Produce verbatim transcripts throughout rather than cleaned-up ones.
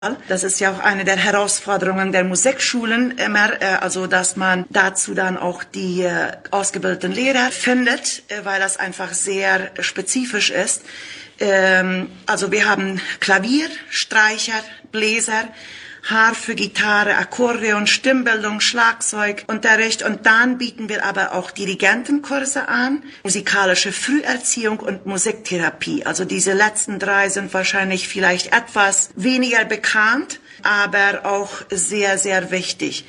Das ist ja auch eine der Herausforderungen der Musikschulen immer, also dass man dazu dann auch die ausgebildeten Lehrer findet, weil das einfach sehr spezifisch ist. Also wir haben Klavier, Streicher, Bläser, Harfe, Gitarre, Akkordeon, Stimmbildung, Schlagzeug, Unterricht und dann bieten wir aber auch Dirigentenkurse an, musikalische Früherziehung und Musiktherapie. Also diese letzten drei sind wahrscheinlich vielleicht etwas weniger bekannt, aber auch sehr, sehr wichtig.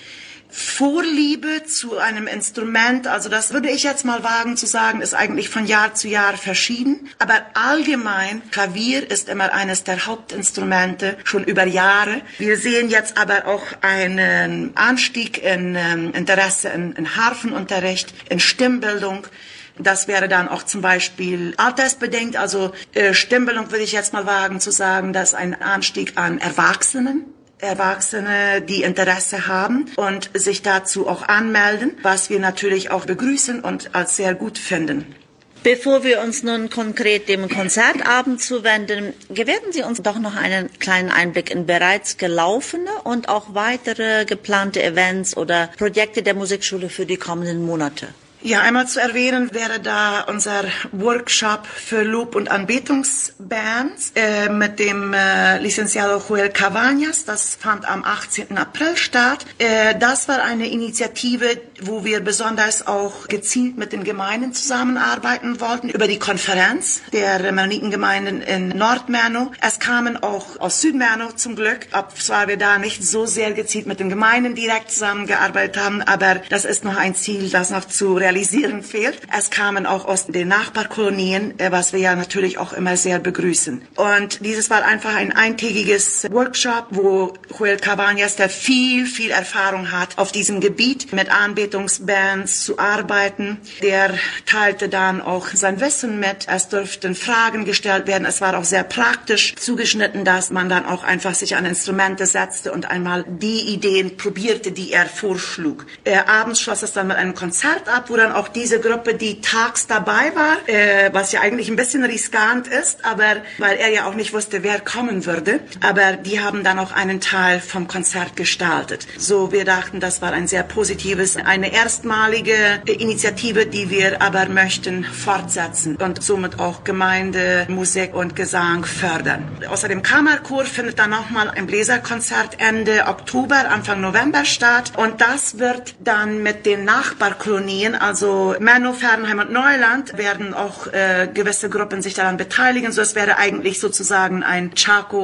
Vorliebe zu einem Instrument, also das würde ich jetzt mal wagen zu sagen, ist eigentlich von Jahr zu Jahr verschieden. Aber allgemein, Klavier ist immer eines der Hauptinstrumente, schon über Jahre. Wir sehen jetzt aber auch einen Anstieg in ähm, Interesse in, in Harfenunterricht, in Stimmbildung. Das wäre dann auch zum Beispiel altersbedingt, also äh, Stimmbildung würde ich jetzt mal wagen zu sagen, dass ein Anstieg an Erwachsenen. Erwachsene, die Interesse haben und sich dazu auch anmelden, was wir natürlich auch begrüßen und als sehr gut finden. Bevor wir uns nun konkret dem Konzertabend zuwenden, gewähren Sie uns doch noch einen kleinen Einblick in bereits gelaufene und auch weitere geplante Events oder Projekte der Musikschule für die kommenden Monate. Ja, einmal zu erwähnen wäre da unser Workshop für Lob- und Anbetungsbands äh, mit dem äh, Licenciado Joel Cabañas. Das fand am achtzehnten April statt. Äh, das war eine Initiative, wo wir besonders auch gezielt mit den Gemeinden zusammenarbeiten wollten über die Konferenz der Mennonitengemeinden in Nordmerno. Es kamen auch aus Südmerno zum Glück, obwohl wir da nicht so sehr gezielt mit den Gemeinden direkt zusammengearbeitet haben, aber das ist noch ein Ziel, das noch zu realisieren fehlt. Es kamen auch aus den Nachbarkolonien, was wir ja natürlich auch immer sehr begrüßen. Und dieses war einfach ein eintägiges Workshop, wo Joel Cabañas, der viel, viel Erfahrung hat, auf diesem Gebiet mit Anbetungsbands zu arbeiten. Der teilte dann auch sein Wissen mit. Es durften Fragen gestellt werden. Es war auch sehr praktisch zugeschnitten, dass man dann auch einfach sich an Instrumente setzte und einmal die Ideen probierte, die er vorschlug. Äh, abends schloss es dann mit einem Konzert ab, wo dann auch diese Gruppe, die tags dabei war, äh, was ja eigentlich ein bisschen riskant ist, aber weil er ja auch nicht wusste, wer kommen würde, aber die haben dann auch einen Teil vom Konzert gestaltet. So, wir dachten, das war ein sehr positives, eine erstmalige Initiative, die wir aber möchten fortsetzen und somit auch Gemeinde, Musik und Gesang fördern. Außer dem Kammerchor findet dann nochmal ein Bläserkonzert Ende Oktober, Anfang November statt und das wird dann mit den Nachbarkolonien, also Merno, Fernheim und Neuland werden auch äh, gewisse Gruppen sich daran beteiligen. So, es wäre eigentlich sozusagen ein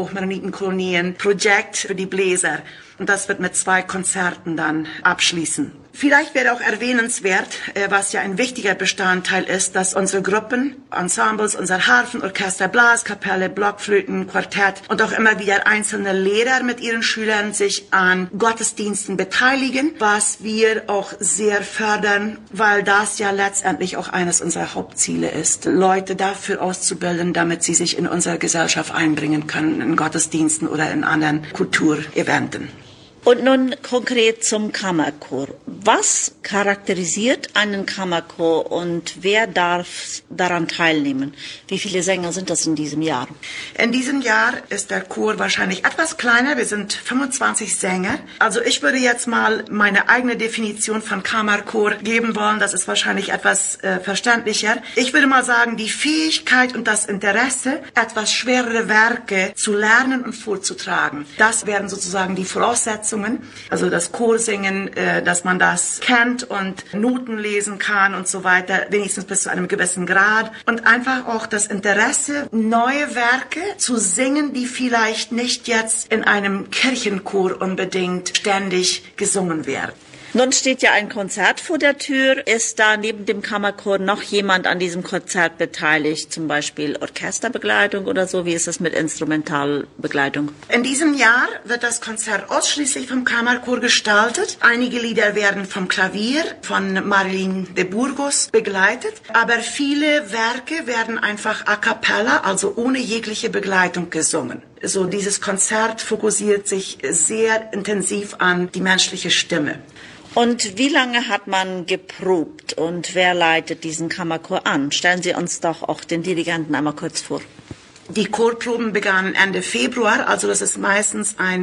Chaco-Mennonitenkolonien-Projekt für die Bläser. Und das wird mit zwei Konzerten dann abschließen. Vielleicht wäre auch erwähnenswert, was ja ein wichtiger Bestandteil ist, dass unsere Gruppen, Ensembles, unser Harfenorchester, Blaskapelle, Blockflöten, Quartett und auch immer wieder einzelne Lehrer mit ihren Schülern sich an Gottesdiensten beteiligen, was wir auch sehr fördern, weil das ja letztendlich auch eines unserer Hauptziele ist, Leute dafür auszubilden, damit sie sich in unsere Gesellschaft einbringen können, in Gottesdiensten oder in anderen Kultureventen. Und nun konkret zum Kammerchor. Was charakterisiert einen Kammerchor und wer darf daran teilnehmen? Wie viele Sänger sind das in diesem Jahr? In diesem Jahr ist der Chor wahrscheinlich etwas kleiner. Wir sind fünfundzwanzig Sänger. Also ich würde jetzt mal meine eigene Definition von Kammerchor geben wollen. Das ist wahrscheinlich etwas äh, verständlicher. Ich würde mal sagen, die Fähigkeit und das Interesse, etwas schwerere Werke zu lernen und vorzutragen. Das wären sozusagen die Voraussetzungen. Also das Chorsingen, äh, dass man das kennt und Noten lesen kann und so weiter, wenigstens bis zu einem gewissen Grad. Und einfach auch das Interesse, neue Werke zu singen, die vielleicht nicht jetzt in einem Kirchenchor unbedingt ständig gesungen werden. Nun steht ja ein Konzert vor der Tür. Ist da neben dem Kammerchor noch jemand an diesem Konzert beteiligt? Zum Beispiel Orchesterbegleitung oder so? Wie ist das mit Instrumentalbegleitung? In diesem Jahr wird das Konzert ausschließlich vom Kammerchor gestaltet. Einige Lieder werden vom Klavier von Marilyn de Burgos begleitet. Aber viele Werke werden einfach a cappella, also ohne jegliche Begleitung gesungen. So, dieses Konzert fokussiert sich sehr intensiv an die menschliche Stimme. Und wie lange hat man geprobt und wer leitet diesen Kammerchor an? Stellen Sie uns doch auch den Dirigenten einmal kurz vor. Die Chorproben begannen Ende Februar, also das ist meistens ein